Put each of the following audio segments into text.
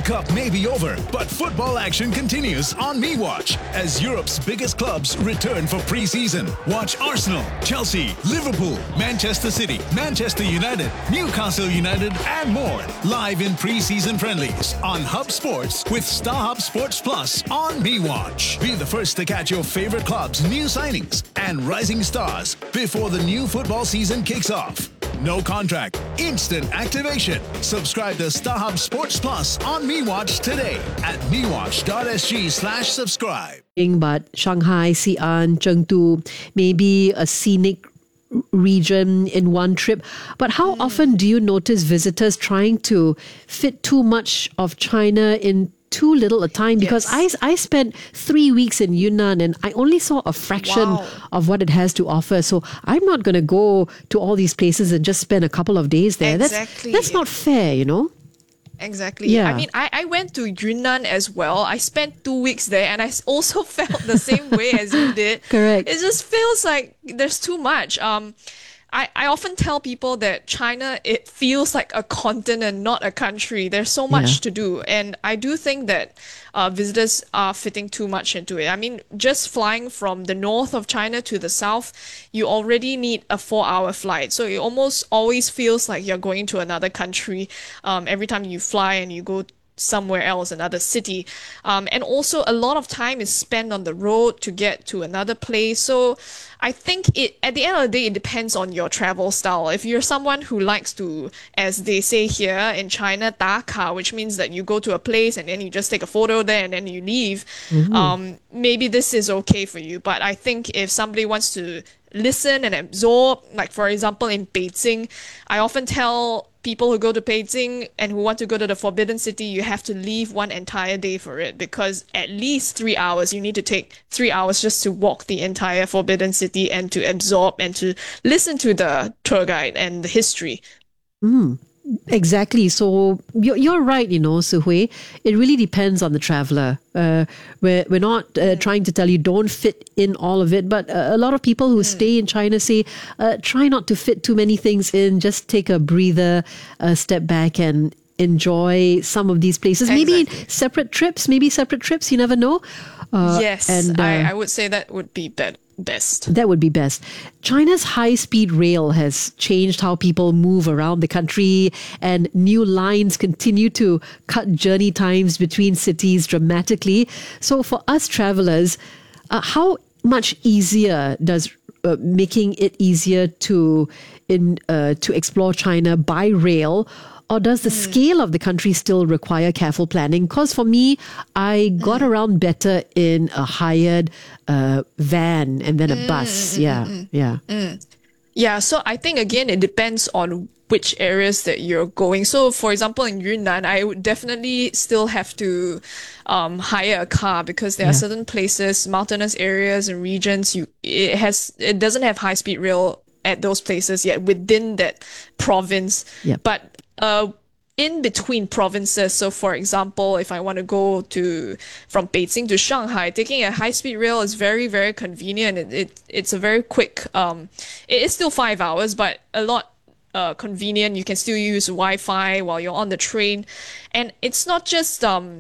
Cup may be over, but football action continues on MeWatch as Europe's biggest clubs return for pre-season. Watch Arsenal, Chelsea, Liverpool, Manchester City, Manchester United, Newcastle United, and more live in pre-season friendlies on Hub Sports with StarHub Sports Plus on MeWatch. Be the first to catch your favorite clubs' new signings and rising stars before the new football season kicks off. No contract, instant activation. Subscribe to StarHub Sports Plus on MeWatch today at mewatch.sg/subscribe. But Shanghai, Xi'an, Chengdu, maybe a scenic region in one trip. But how often do you notice visitors trying to fit too much of China in too little a time? Because I spent 3 weeks in Yunnan and I only saw a fraction of what it has to offer. So I'm not going to go to all these places and just spend a couple of days there. Exactly. That's not fair, you know? Exactly. Yeah. I mean, I went to Yunnan as well. I spent 2 weeks there and I also felt the same way as you did. Correct. It just feels like there's too much. I often tell people that China, it feels like a continent, not a country. There's so much to do. And I do think that visitors are fitting too much into it. I mean, just flying from the north of China to the south, you already need a 4-hour flight. So it almost always feels like you're going to another country every time you fly and you go somewhere else, another city. And also a lot of time is spent on the road to get to another place. So I think at the end of the day, it depends on your travel style. If you're someone who likes to, as they say here in China, 打卡, which means that you go to a place and then you just take a photo there and then you leave, maybe this is okay for you. But I think if somebody wants to listen and absorb, like for example in Beijing, I often tell people who go to Beijing and who want to go to the Forbidden City, you have to leave one entire day for it, because at least 3 hours, you need to take 3 hours just to walk the entire Forbidden City and to absorb and to listen to the tour guide and the history. Exactly. So you're right, you know, Suhui. It really depends on the traveler. We're not trying to tell you don't fit in all of it, but a lot of people who stay in China say try not to fit too many things in. Just take a breather, step back and enjoy some of these places. Maybe separate trips. You never know. Yes, and I would say that would be best. That would be best. China's high-speed rail has changed how people move around the country, and new lines continue to cut journey times between cities dramatically. So for us travelers, how much easier does making it easier to explore China by rail? Or does the scale of the country still require careful planning? Because for me, I got around better in a hired van and then a bus. Yeah. Yeah, so I think, again, it depends on which areas that you're going. So, for example, in Yunnan, I would definitely still have to hire a car, because there are certain places, mountainous areas and regions, it doesn't have high-speed rail at those places yet within that province. Yep. But in between provinces, so for example, if I want to go from Beijing to Shanghai, taking a high-speed rail is very, very convenient. It's a very quick, it is still 5 hours, but a lot convenient. You can still use Wi-Fi while you're on the train. And it's not just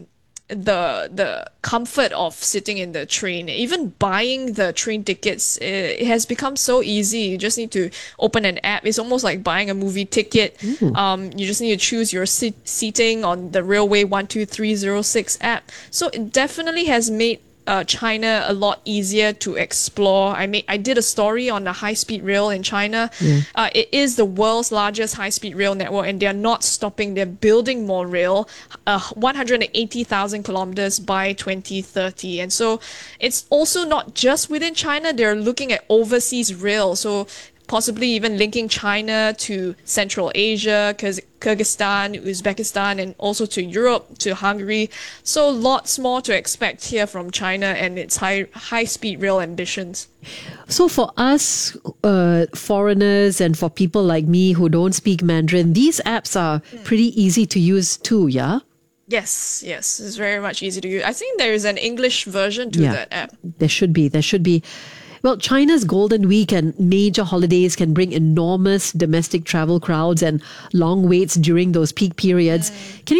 the comfort of sitting in the train. Even buying the train tickets, it has become so easy. You just need to open an app. It's almost like buying a movie ticket. You just need to choose your seating on the Railway 12306 app. So it definitely has made China a lot easier to explore. I did a story on the high-speed rail in China. It is the world's largest high-speed rail network, and they're not stopping. They're building more rail, 180,000 kilometers by 2030. And so it's also not just within China. They're looking at overseas rail. So possibly even linking China to Central Asia, Kyrgyzstan, Uzbekistan, and also to Europe, to Hungary. So lots more to expect here from China and its high-speed rail ambitions. So for us foreigners and for people like me who don't speak Mandarin, these apps are pretty easy to use too, yeah? Yes, it's very much easy to use. I think there is an English version to that app. There should be. Well, China's Golden Week and major holidays can bring enormous domestic travel crowds and long waits during those peak periods. Can